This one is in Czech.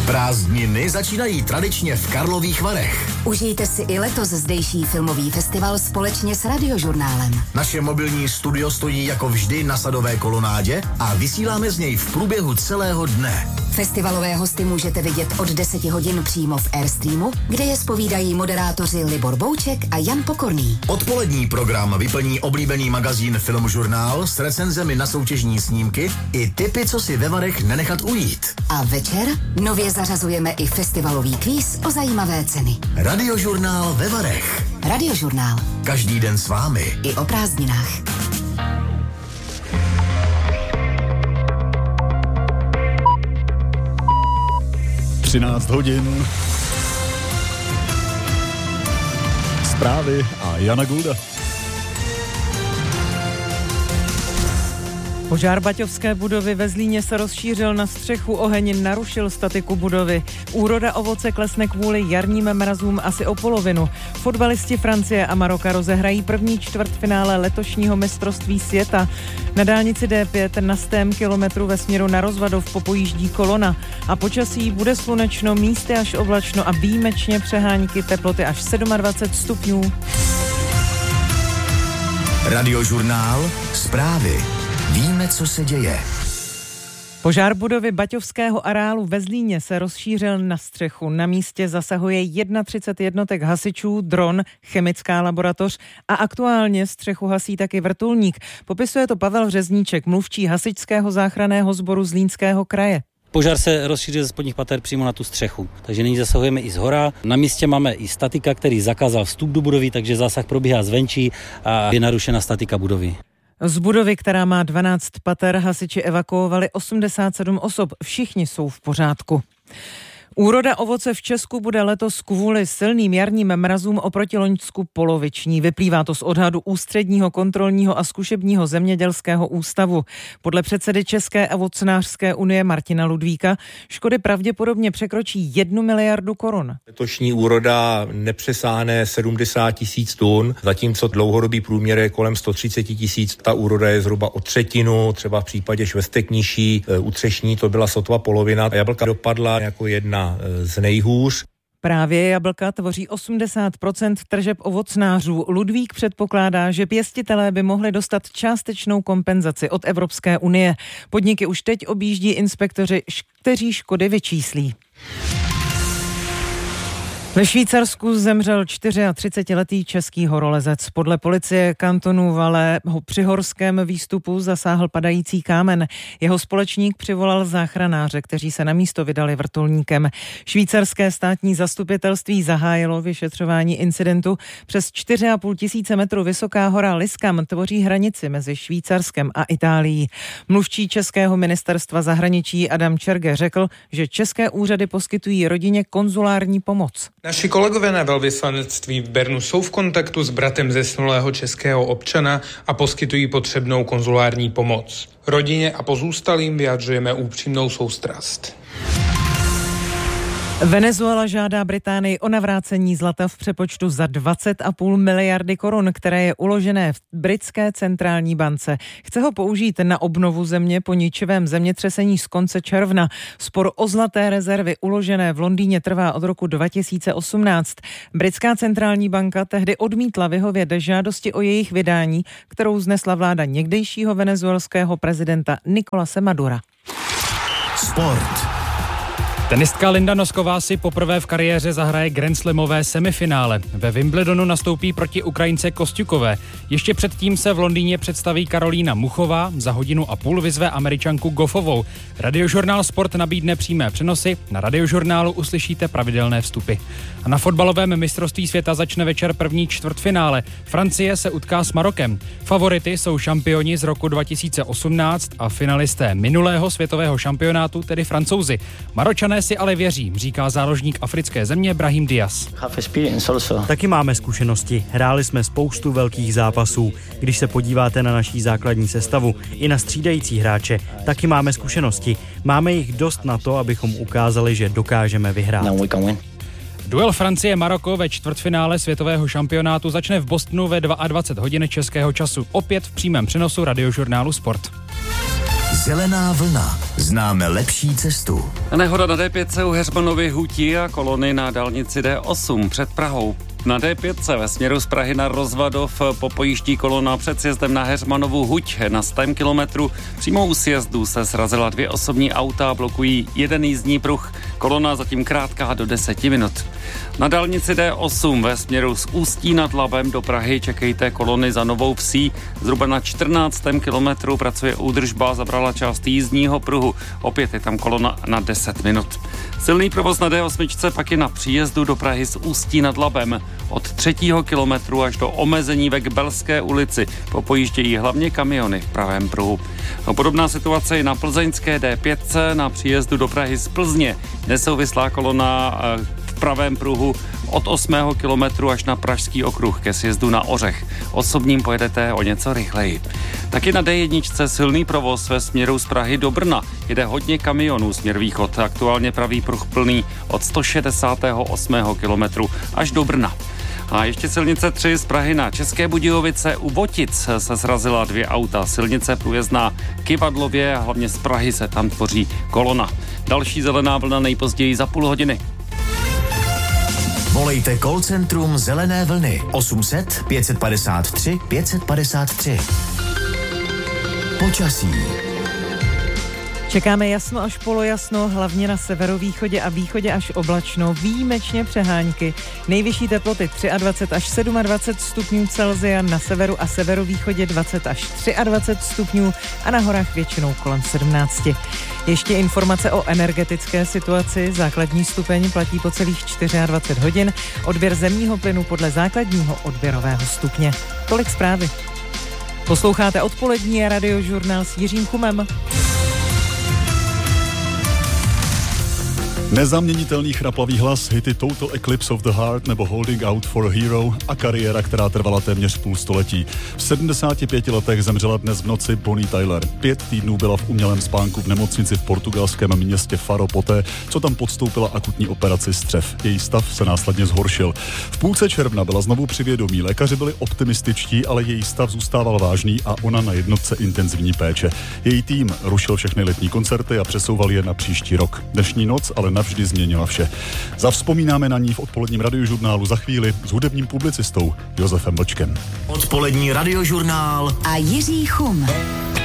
Prázdniny začínají tradičně v Karlových Varech. Užijte si i letos zdejší filmový festival společně s Radiožurnálem. Naše mobilní studio stojí jako vždy na Sadové kolonádě a vysíláme z něj v průběhu celého dne. Festivalové hosty můžete vidět od 10 hodin přímo v Airstreamu, kde je zpovídají moderátoři Libor Bouček a Jan Pokorný. Odpolední program vyplní oblíbený magazín Filmžurnál s recenzemi na soutěžní snímky i tipy, co si ve Varech nenechat ujít. A večer nově zařazujeme i festivalový kvíz o zajímavé ceny. Radiožurnál ve Varech. Radiožurnál. Každý den s vámi. I o prázdninách. hodin. Zprávy a Jana Gulda. Požár baťovské budovy ve Zlíně se rozšířil na střechu, oheň narušil statiku budovy. Úroda ovoce klesne kvůli jarním mrazům asi o polovinu. Fotbalisti Francie a Maroka rozehrají první čtvrtfinále letošního mistrovství světa. Na dálnici D5 na 100 kilometru ve směru na Rozvadov popojíždí kolona. A počasí bude slunečno, místy až oblačno a výjimečně přehánky, teploty až 27 stupňů. Radiožurnál, zprávy. Víme, co se děje. Požár budovy baťovského areálu ve Zlíně se rozšířil na střechu. Na místě zasahuje 31 jednotek hasičů, dron, chemická laboratoř a aktuálně střechu hasí taky vrtulník. Popisuje to Pavel Řezníček, mluvčí hasičského záchranného sboru Zlínského kraje. Požár se rozšířil ze spodních pater přímo na tu střechu, takže nyní zasahujeme i zhora. Na místě máme i statika, který zakázal vstup do budovy, takže zásah probíhá zvenčí a je narušena statika budovy. Z budovy, která má 12 pater, hasiči evakuovali 87 osob. Všichni jsou v pořádku. Úroda ovoce v Česku bude letos kvůli silným jarním mrazům oproti loňsku poloviční. Vyplývá to z odhadu Ústředního kontrolního a zkušebního zemědělského ústavu. Podle předsedy České ovocnářské unie Martina Ludvíka škody pravděpodobně překročí 1 miliardu korun. Letošní úroda nepřesáhne 70 000 tun, zatímco dlouhodobý průměr je kolem 130 000. Ta úroda je zhruba o třetinu, třeba v případě švestek nižší, u třešní to byla sotva polovina. Jablka dopadla jako jedna z nejhůř. Právě jablka tvoří 80% tržeb ovocnářů. Ludvík předpokládá, že pěstitelé by mohli dostat částečnou kompenzaci od Evropské unie. Podniky už teď objíždí inspektoři, kteří škody vyčíslí. Ve Švýcarsku zemřel 34letý český horolezec. Podle policie kantonu Valais ho při horském výstupu zasáhl padající kámen. Jeho společník přivolal záchranáře, kteří se na místo vydali vrtulníkem. Švýcarské státní zastupitelství zahájilo vyšetřování incidentu. Přes 4,5 tisíce metrů vysoká hora Liskam tvoří hranici mezi Švýcarskem a Itálií. Mluvčí českého ministerstva zahraničí Adam Čerge řekl, že české úřady poskytují rodině konzulární pomoc. Naši kolegové na velvyslanectví v Bernu jsou v kontaktu s bratem zesnulého českého občana a poskytují potřebnou konzulární pomoc. Rodině a pozůstalým vyjadřujeme upřímnou soustrast. Venezuela žádá Británii o navrácení zlata v přepočtu za 20,5 miliardy korun, které je uložené v britské centrální bance. Chce ho použít na obnovu země po ničivém zemětřesení z konce června. Spor o zlaté rezervy uložené v Londýně trvá od roku 2018. Britská centrální banka tehdy odmítla vyhovět žádosti o jejich vydání, kterou znesla vláda někdejšího venezuelského prezidenta Nicolase Madura. Sport. Tenistka Linda Nosková si poprvé v kariéře zahraje grandslamové semifinále. Ve Wimbledonu nastoupí proti Ukrajince Kostjukové. Ještě předtím se v Londýně představí Karolína Muchová, za 1,5 hodiny vyzve Američanku Goffovou. Radiožurnál Sport nabídne přímé přenosy, na Radiožurnálu uslyšíte pravidelné vstupy. A na fotbalovém mistrovství světa začne večer první čtvrtfinále. Francie se utká s Marokem. Favority jsou šampioni z roku 2018 a finalisté minulého světového šampionátu, tedy Francouzi. Maročané si ale věří, říká záložník africké země Brahim Diaz. Taky máme zkušenosti. Hráli jsme spoustu velkých zápasů. Když se podíváte na naší základní sestavu i na střídající hráče, taky máme zkušenosti. Máme jich dost na to, abychom ukázali, že dokážeme vyhrát. Duel Francie-Maroko ve čtvrtfinále světového šampionátu začne v Bostonu ve 22 hodin českého času. Opět v přímém přenosu Radiožurnálu Sport. Zelená vlna. Známe lepší cestu. Nehoda na D5 u Heřmanovy Hutí a kolony na dálnici D8 před Prahou. Na D5 ve směru z Prahy na Rozvadov popojíždí kolona před sjezdem na Heřmanovu Huť na 100 kilometru. Přímo u sjezdu se srazila 2 osobní auta, blokují jeden jízdní pruh. Kolona zatím krátká do 10 minut. Na dálnici D8 ve směru z Ústí nad Labem do Prahy čekejte kolony za Novou Vsí. Zhruba na 14. kilometru pracuje údržba, zabrala část jízdního pruhu. Opět je tam kolona na 10 minut. Silný provoz na D8 pak je na příjezdu do Prahy z Ústí nad Labem. Od 3. kilometru až do omezení ve Kbelské ulici popojíždějí hlavně kamiony v pravém pruhu. Podobná situace je na plzeňské D5 na příjezdu do Prahy z Plzně. Nesouvislá kolona v pravém pruhu od 8. kilometru až na Pražský okruh ke sjezdu na Ořech. Osobním pojedete o něco rychleji. Taky na D1 silný provoz ve směru z Prahy do Brna. Jede hodně kamionů směr východ. Aktuálně pravý pruh plný od 168. kilometru až do Brna. A ještě silnice 3 z Prahy na České Budějovice u Votic se srazila 2 auta. Silnice průjezdná Kyvadlově a hlavně z Prahy se tam tvoří kolona. Další zelená vlna nejpozději za půl hodiny. Volejte call centrum Zelené vlny 800 553 553. Počasí. Čekáme jasno až polojasno, hlavně na severovýchodě a východě až oblačno, výjimečně přehánky. Nejvyšší teploty 23 až 27 stupňů Celsia, na severu a severovýchodě 20 až 23 stupňů a na horách většinou kolem 17. Ještě informace o energetické situaci. Základní stupeň platí po celých 24 hodin, odběr zemního plynu podle základního odběrového stupně. Tolik zprávy. Posloucháte odpolední radiožurnál s Jiřím Chumem. Nezaměnitelný chraplavý hlas, hity Total Eclipse of the Heart nebo Holding Out for a Hero a kariéra, která trvala téměř půl století. V 75 letech zemřela dnes v noci Bonnie Tyler. 5 týdnů byla v umělém spánku v nemocnici v portugalském městě Faro poté, co tam podstoupila akutní operaci střev. Její stav se následně zhoršil. V půlce června byla znovu při vědomí. Lékaři byli optimističtí, ale její stav zůstával vážný a ona na jednotce intenzivní péče. Její tým rušil všechny letní koncerty a přesouval je na příští rok. Dnešní noc ale navždy změnila vše. Zavzpomínáme na ní v odpoledním radiožurnálu za chvíli s hudebním publicistou Josefem Vlčkem. Odpolední radiožurnál a Jiří Chum.